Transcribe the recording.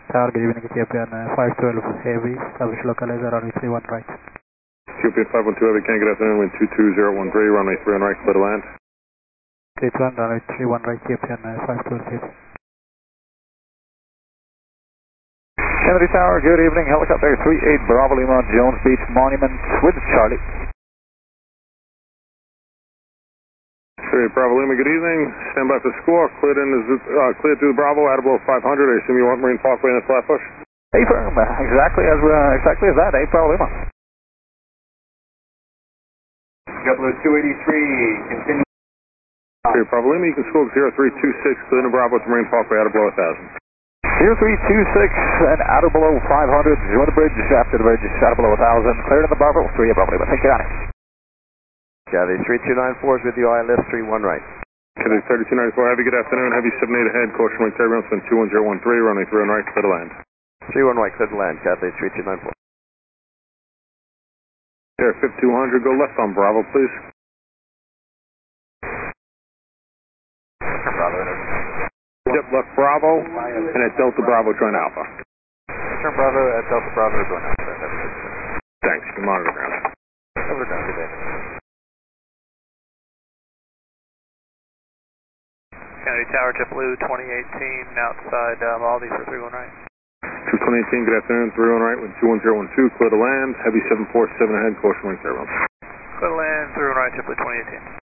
Tower, good evening, Ethiopian 512 Heavy, service localizer runway 31 right. Ethiopian 512 Heavy, can good afternoon, wind 22013, runway 31 right, clear to land. Gate 1, runway 31 right, Ethiopian 512 Heavy. Kennedy Tower, good evening, helicopter 38 Bravo Lima, Jones Beach Monument with Charlie. 38 Bravo Lima, good evening, stand by for score, cleared through the Bravo, out of below 500, I assume you want Marine Parkway in the Flatbush? Affirm, exactly as that, 8 Bravo Lima. Double 283, continue. 38 Bravo Lima, you can score 0326, clear to Bravo to Marine Parkway, out of below 1000. 0326 and out of below 500, join the bridge, after the bridge, out of below 1000, clear to the Bravo, 3 Bravo Lima, thank you, Johnny. Cathay 3294 is with you, ILS 31 right. Cathay 3294 Heavy, good afternoon, Heavy 78 ahead, caution wing turbulence, wind 21013, runway 31 right, clear to land. 31 right, clear to land, Cathay 3294. Air 5200, go left on Bravo, please. Yep, left Bravo, and at Delta Bravo, join Alpha. Turn Bravo at Delta Bravo, join Alpha. Thanks, you can monitor ground. Over ground, good day. Kennedy Tower, JetBlue 2018, outside Maldives for 31 right. 2018, good afternoon, 31 right, wind 21012, clear to land, Heavy 747 ahead, caution wing turbulence. Clear to land, 31 right, JetBlue 2018.